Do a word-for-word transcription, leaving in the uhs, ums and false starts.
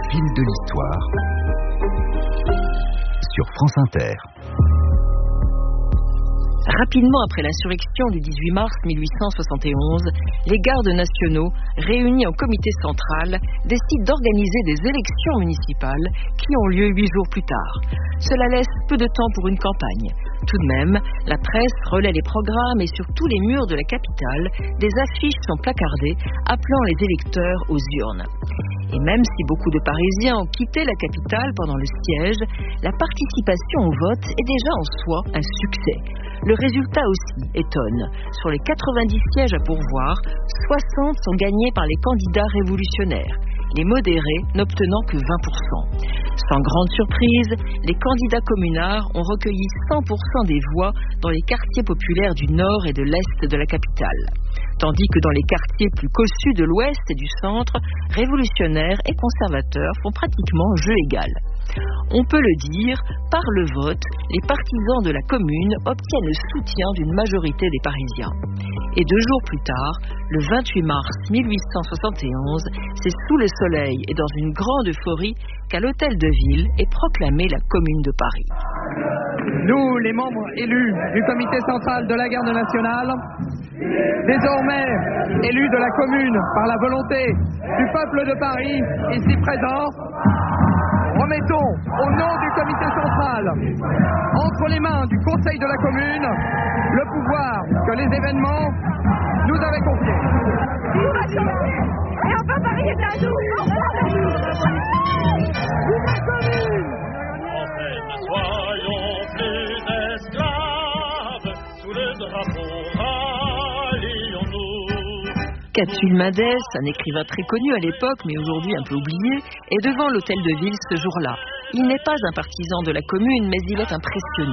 fil de l'histoire sur France Inter. Rapidement après l'insurrection du dix-huit mars mille huit cent soixante et onze, les gardes nationaux, réunis en comité central, décident d'organiser des élections municipales qui ont lieu huit jours plus tard. Cela laisse peu de temps pour une campagne. Tout de même, la presse relaie les programmes et sur tous les murs de la capitale, des affiches sont placardées appelant les électeurs aux urnes. Et même si beaucoup de Parisiens ont quitté la capitale pendant le siège, la participation au vote est déjà en soi un succès. Le résultat aussi étonne. Sur les quatre-vingt-dix sièges à pourvoir, soixante sont gagnés par les candidats révolutionnaires, les modérés n'obtenant que vingt pour cent. Sans grande surprise, les candidats communards ont recueilli cent pour cent des voix dans les quartiers populaires du nord et de l'est de la capitale. Tandis que dans les quartiers plus cossus de l'ouest et du centre, révolutionnaires et conservateurs font pratiquement jeu égal. On peut le dire, par le vote, les partisans de la commune obtiennent le soutien d'une majorité des Parisiens. Et deux jours plus tard, le vingt-huit mars mille huit cent soixante et onze, c'est sous le soleil et dans une grande euphorie qu'à l'hôtel de ville est proclamée la commune de Paris. Nous, les membres élus du comité central de la garde nationale, désormais élus de la commune par la volonté du peuple de Paris ici présent, remettons au nom du comité central, entre les mains du conseil de la commune, le pouvoir que les événements nous avaient confié. Et enfin Paris est à nous. Vive la commune. Soyons plus esclaves, sous le drapeau rallions-nous. Catulle Mendes, un écrivain très connu à l'époque, mais aujourd'hui un peu oublié, est devant l'hôtel de ville ce jour-là. Il n'est pas un partisan de la commune, mais il est impressionné.